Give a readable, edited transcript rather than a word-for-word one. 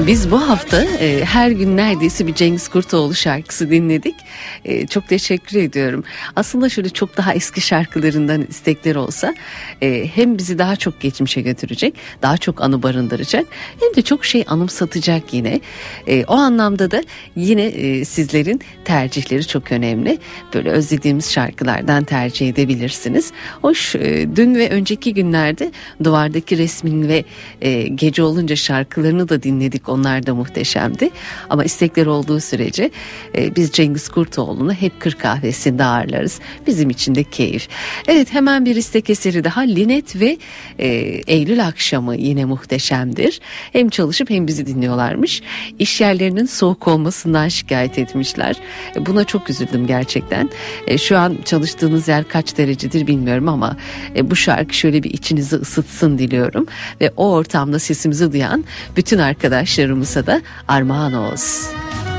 Biz bu hafta her gün neredeyse bir Cengiz Kurtoğlu şarkısı dinledik. Çok teşekkür ediyorum. Aslında şöyle çok daha eski şarkılarından istekler olsa hem bizi daha çok geçmişe götürecek, daha çok anı barındıracak, hem de çok şey anımsatacak yine. O anlamda da yine sizlerin tercihleri çok önemli. Böyle özlediğimiz şarkılardan tercih edebilirsiniz. Hoş, dün ve önceki günlerde duvardaki resmin ve gece olunca şarkılarını da dinledik. Onlar da muhteşemdi. Ama istekler olduğu sürece biz Cengiz Kurtoğlu'nu hep Kır Kahvesi'nde ağırlarız. Bizim için de keyif. Evet, hemen bir istek eseri daha. Linet ve Eylül akşamı yine muhteşemdir. Hem çalışıp hem bizi dinliyorlarmış. İş yerlerinin soğuk olmasından şikayet etmişler. Buna çok üzüldüm gerçekten. Şu an çalıştığınız yer kaç derecedir bilmiyorum ama bu şarkı şöyle bir içinizi ısıtsın diliyorum. Ve o ortamda sesimizi duyan bütün arkadaşlarımıza da armağan olsun.